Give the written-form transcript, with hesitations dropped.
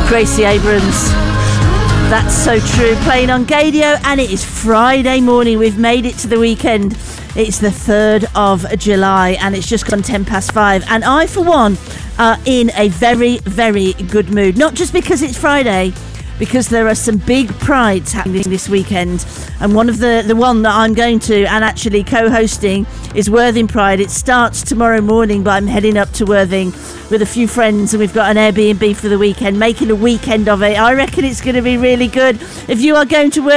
Gracie Abrams. That's so true. Playing on Gadio, and it is Friday morning. We've made it to the weekend. It's the 3rd of July, and it's just gone 5:10. And I, for one, are in a very, very good mood. Not just because it's Friday, because there are some big prides happening this weekend. And one of the one that I'm going to and actually co-hosting is Worthing Pride. It starts tomorrow morning, but I'm heading up to Worthing with a few friends, and we've got an Airbnb for the weekend, making a weekend of it. I reckon it's going to be really good. If you are going to Worthing,